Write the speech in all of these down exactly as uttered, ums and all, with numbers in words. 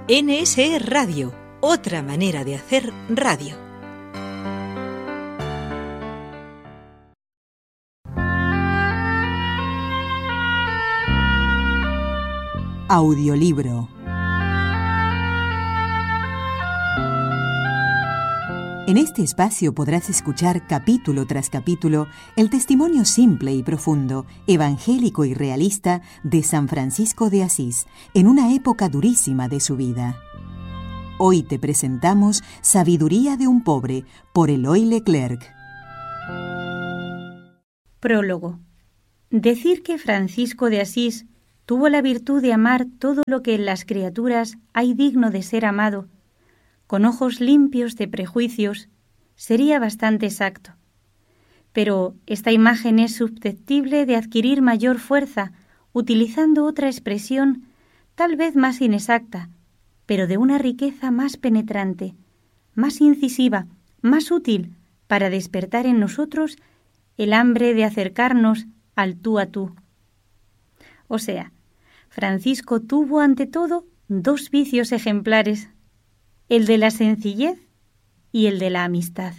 N S E Radio, otra manera de hacer radio. Audiolibro. En este espacio podrás escuchar capítulo tras capítulo el testimonio simple y profundo, evangélico y realista de San Francisco de Asís, en una época durísima de su vida. Hoy te presentamos Sabiduría de un pobre, por Eloy Leclerc. Prólogo. Decir que Francisco de Asís tuvo la virtud de amar todo lo que en las criaturas hay digno de ser amado, con ojos limpios de prejuicios, sería bastante exacto. Pero esta imagen es susceptible de adquirir mayor fuerza utilizando otra expresión tal vez más inexacta, pero de una riqueza más penetrante, más incisiva, más útil para despertar en nosotros el hambre de acercarnos al tú a tú. O sea, Francisco tuvo ante todo dos vicios ejemplares, el de la sencillez y el de la amistad.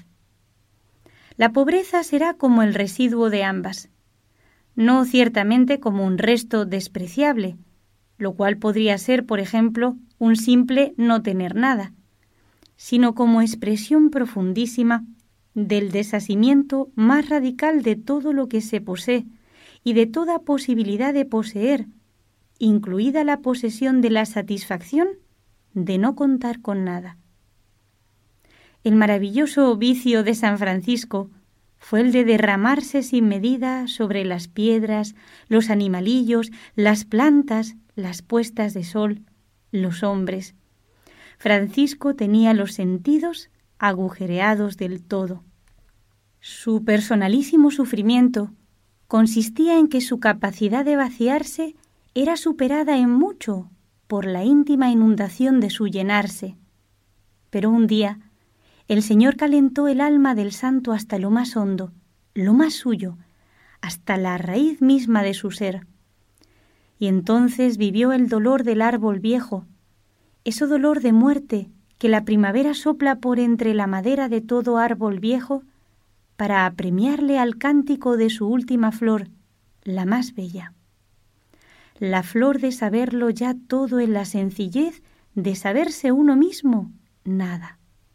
La pobreza será como el residuo de ambas, no ciertamente como un resto despreciable, lo cual podría ser, por ejemplo, un simple no tener nada, sino como expresión profundísima del desasimiento más radical de todo lo que se posee y de toda posibilidad de poseer, incluida la posesión de la satisfacción de no contar con nada. El maravilloso vicio de San Francisco fue el de derramarse sin medida sobre las piedras, los animalillos, las plantas, las puestas de sol, los hombres. Francisco tenía los sentidos agujereados del todo. Su personalísimo sufrimiento consistía en que su capacidad de vaciarse era superada en mucho por la íntima inundación de su llenarse. Pero un día el Señor calentó el alma del santo hasta lo más hondo, lo más suyo, hasta la raíz misma de su ser. Y entonces vivió el dolor del árbol viejo, ese dolor de muerte que la primavera sopla por entre la madera de todo árbol viejo para apremiarle al cántico de su última flor, la más bella. La flor de saberlo ya todo en la sencillez de saberse uno mismo, nada.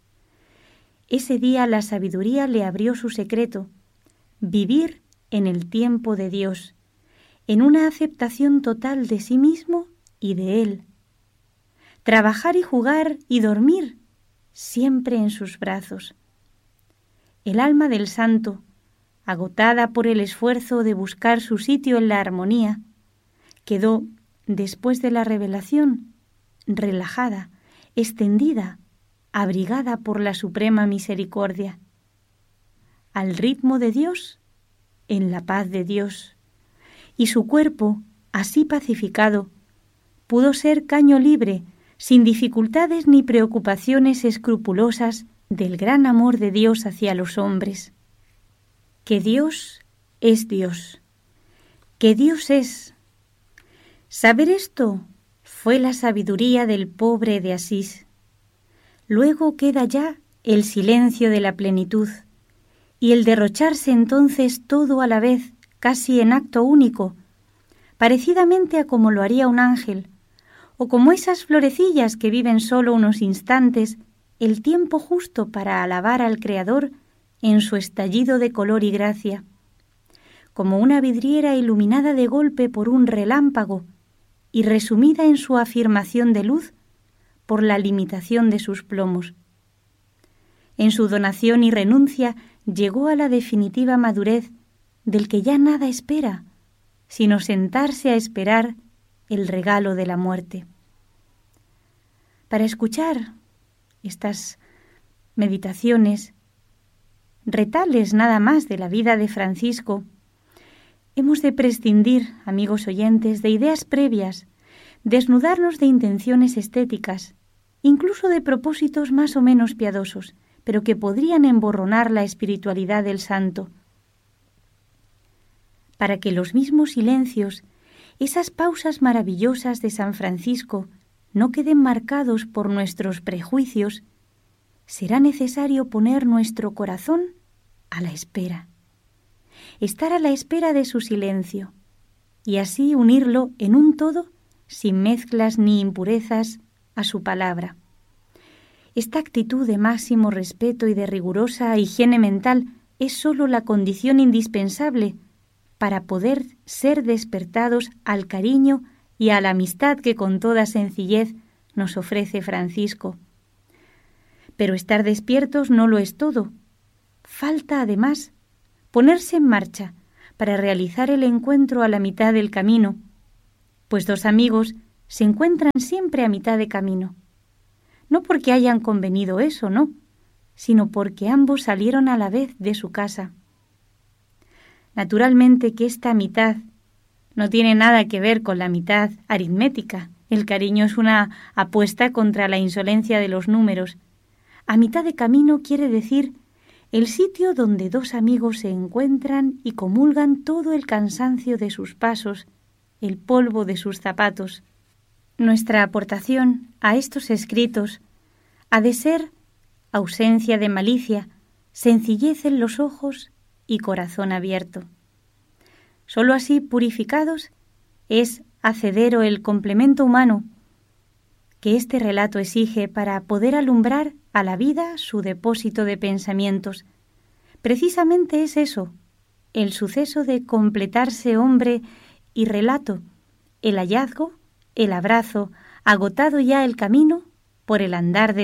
Ese día la sabiduría le abrió su secreto, vivir en el tiempo de Dios, en una aceptación total de sí mismo y de Él. Trabajar y jugar y dormir, siempre en sus brazos. El alma del santo, agotada por el esfuerzo de buscar su sitio en la armonía, quedó, después de la revelación, relajada, extendida, abrigada por la suprema misericordia. Al ritmo de Dios, en la paz de Dios. Y su cuerpo, así pacificado, pudo ser caño libre, sin dificultades ni preocupaciones escrupulosas del gran amor de Dios hacia los hombres. Que Dios es Dios. Que Dios es. Saber esto fue la sabiduría del pobre de Asís. Luego queda ya el silencio de la plenitud y el derrocharse entonces todo a la vez, casi en acto único, parecidamente a como lo haría un ángel, o como esas florecillas que viven solo unos instantes, el tiempo justo para alabar al Creador en su estallido de color y gracia, como una vidriera iluminada de golpe por un relámpago y resumida en su afirmación de luz por la limitación de sus plomos. En su donación y renuncia llegó a la definitiva madurez del que ya nada espera, sino sentarse a esperar el regalo de la muerte. Para escuchar estas meditaciones, retales nada más de la vida de Francisco, hemos de prescindir, amigos oyentes, de ideas previas, desnudarnos de intenciones estéticas, incluso de propósitos más o menos piadosos, pero que podrían emborronar la espiritualidad del santo. Para que los mismos silencios, esas pausas maravillosas de San Francisco, no queden marcados por nuestros prejuicios, será necesario poner nuestro corazón a la espera, estar a la espera de su silencio, y así unirlo en un todo sin mezclas ni impurezas a su palabra. Esta actitud de máximo respeto y de rigurosa higiene mental es sólo la condición indispensable para poder ser despertados al cariño y a la amistad que con toda sencillez nos ofrece Francisco. Pero estar despiertos no lo es todo. Falta, además, ponerse en marcha para realizar el encuentro a la mitad del camino, pues dos amigos se encuentran siempre a mitad de camino. No porque hayan convenido eso, no, sino porque ambos salieron a la vez de su casa. Naturalmente que esta mitad no tiene nada que ver con la mitad aritmética. El cariño es una apuesta contra la insolencia de los números. A mitad de camino quiere decir el sitio donde dos amigos se encuentran y comulgan todo el cansancio de sus pasos, el polvo de sus zapatos. Nuestra aportación a estos escritos ha de ser ausencia de malicia, sencillez en los ojos y corazón abierto. Sólo así purificados es hacedero el complemento humano que este relato exige para poder alumbrar a la vida su depósito de pensamientos. Precisamente es eso, el suceso de completarse hombre y relato, el hallazgo, el abrazo, agotado ya el camino por el andar del